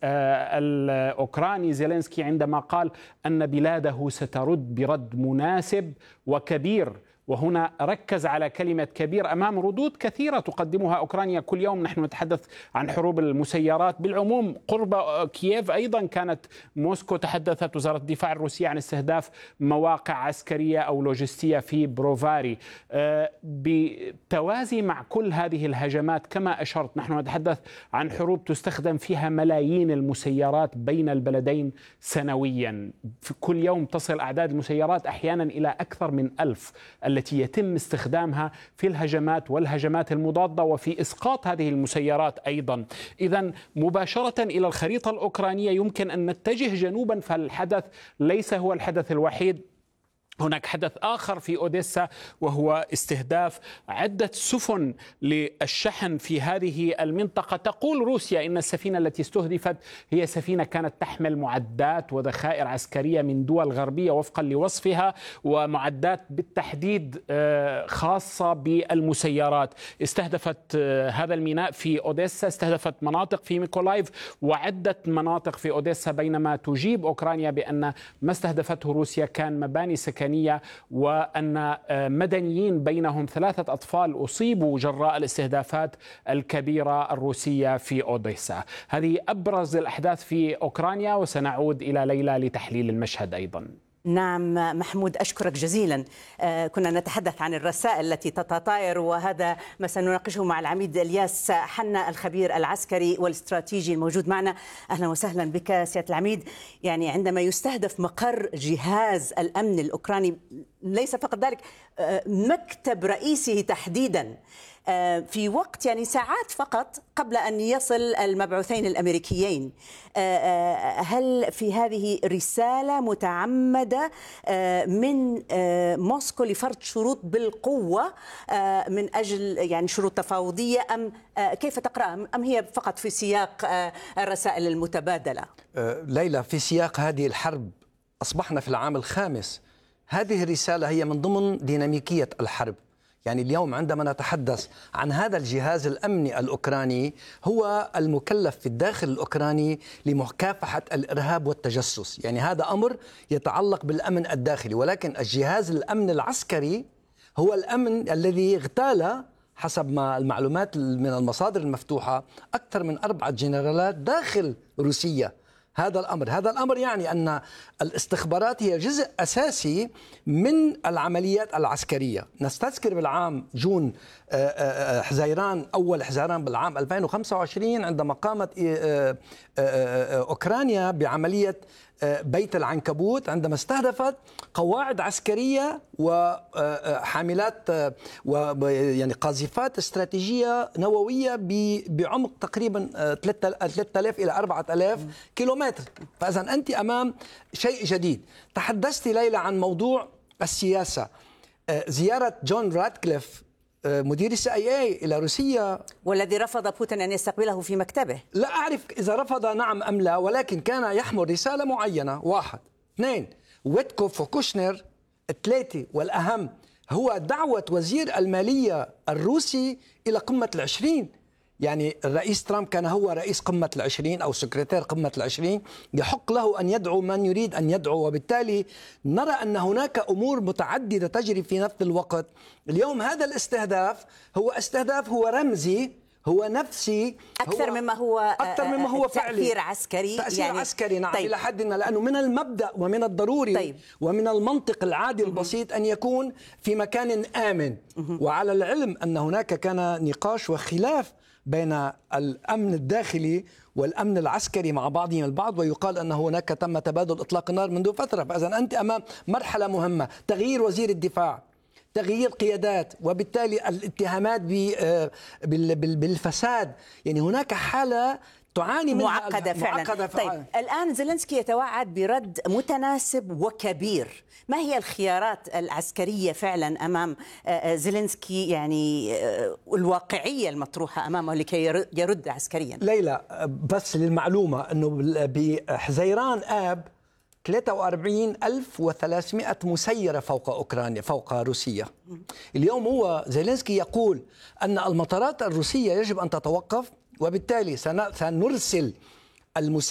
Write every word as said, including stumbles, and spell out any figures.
الأوكراني زيلينسكي عندما قال أن بلاده سترد برد مناسب وكبير، وهنا ركز على كلمة كبير أمام ردود كثيرة تقدمها أوكرانيا كل يوم. نحن نتحدث عن حروب المسيرات بالعموم قرب كييف، أيضا كانت موسكو تحدثت وزارة الدفاع الروسية عن استهداف مواقع عسكرية أو لوجستية في بروفاري. بالتوازي مع كل هذه الهجمات كما أشرت، نحن نتحدث عن حروب تستخدم فيها ملايين المسيرات بين البلدين سنويا. في كل يوم تصل أعداد المسيرات أحيانا إلى أكثر من ألف التي يتم استخدامها في الهجمات والهجمات المضادة وفي إسقاط هذه المسيرات أيضا. إذن مباشرة إلى الخريطة الأوكرانية يمكن أن نتجه جنوبا، فالحدث ليس هو الحدث الوحيد. هناك حدث آخر في أوديسا وهو استهداف عدة سفن للشحن في هذه المنطقة. تقول روسيا إن السفينة التي استهدفت هي سفينة كانت تحمل معدات وذخائر عسكرية من دول غربية وفقا لوصفها، ومعدات بالتحديد خاصة بالمسيرات. استهدفت هذا الميناء في أوديسا، استهدفت مناطق في ميكولايف وعدة مناطق في أوديسا، بينما تجيب أوكرانيا بأن ما استهدفته روسيا كان مباني سكنية، وأن مدنيين بينهم ثلاثة أطفال أصيبوا جراء الاستهدافات الكبيرة الروسية في أوديسا. هذه أبرز الأحداث في أوكرانيا، وسنعود إلى ليلى لتحليل المشهد أيضا. نعم محمود، أشكرك جزيلا. آه كنا نتحدث عن الرسائل التي تتطاير، وهذا ما سنناقشه مع العميد الياس حنا الخبير العسكري والاستراتيجي الموجود معنا. أهلا وسهلا بك سيادة العميد. يعني عندما يستهدف مقر جهاز الأمن الأوكراني، ليس فقط ذلك، آه مكتب رئيسه تحديدا، في وقت يعني ساعات فقط قبل أن يصل المبعوثين الأمريكيين، هل في هذه رسالة متعمدة من موسكو لفرض شروط بالقوة من أجل يعني شروط تفاوضية، أم كيف تقرأها، أم هي فقط في سياق الرسائل المتبادلة؟ ليلى، في سياق هذه الحرب أصبحنا في العام الخامس. هذه الرسالة هي من ضمن ديناميكية الحرب. يعني اليوم عندما نتحدث عن هذا الجهاز الأمني الأوكراني، هو المكلف في الداخل الأوكراني لمكافحة الإرهاب والتجسس. يعني هذا أمر يتعلق بالأمن الداخلي، ولكن الجهاز الأمن العسكري هو الأمن الذي اغتال حسب ما المعلومات من المصادر المفتوحة أكثر من أربعة جنرالات داخل روسيا. هذا الأمر هذا الأمر يعني أن الاستخبارات هي جزء أساسي من العمليات العسكرية. نستذكر بالعام جون حزيران، أول حزيران بالعام ألفين وخمسة وعشرين، عندما قامت أوكرانيا بعملية بيت العنكبوت، عندما استهدفت قواعد عسكرية وحاملات ويعني قاذفات استراتيجية نووية بعمق تقريبا ثلاثة آلاف إلى أربعة آلاف كيلومتر. فإذا أنت أمام شيء جديد. تحدثت ليلى عن موضوع السياسة. زيارة جون راتكليف مدير السي اي اي إلى روسيا، والذي رفض بوتين أن يستقبله في مكتبه. لا أعرف إذا رفض نعم أم لا، ولكن كان يحمل رسالة معينة. واحد، اثنين، ويتكوف وكوشنر. ثلاثة والأهم هو دعوة وزير المالية الروسي إلى قمة العشرين. يعني الرئيس ترامب كان هو رئيس قمة العشرين أو سكرتير قمة العشرين، يحق له أن يدعو من يريد أن يدعو. وبالتالي نرى أن هناك أمور متعددة تجري في نفس الوقت. اليوم هذا الاستهداف هو استهداف هو رمزي، هو نفسي، أكثر هو مما هو أكثر مما هو فعلي، تأثير عسكري. تأثير يعني عسكري نعم. طيب. إلى حد ما، لأنه من المبدأ ومن الضروري طيب. ومن المنطق العادي البسيط أن يكون في مكان آمن. وعلى العلم أن هناك كان نقاش وخلاف بين الأمن الداخلي والأمن العسكري مع بعضهم البعض، ويقال أن هناك تم تبادل إطلاق النار منذ فترة. فإذا أنت أمام مرحلة مهمة، تغيير وزير الدفاع، تغيير قيادات، وبالتالي الاتهامات بالفساد. يعني هناك حالة تعاني من معقدة فعلا. معقدة فعلا. طيب الآن زيلينسكي يتوعد برد متناسب وكبير. ما هي الخيارات العسكرية فعلا أمام زيلينسكي، يعني الواقعية المطروحة أمامه لكي يرد عسكريا؟ ليلى، بس للمعلومة أنه بحزيران آب ثلاثة وأربعين ألف وثلاثمئة مسيرة فوق أوكرانيا، فوق روسيا. اليوم هو زيلينسكي يقول أن المطارات الروسية يجب أن تتوقف، وبالتالي سنرسل المسيرة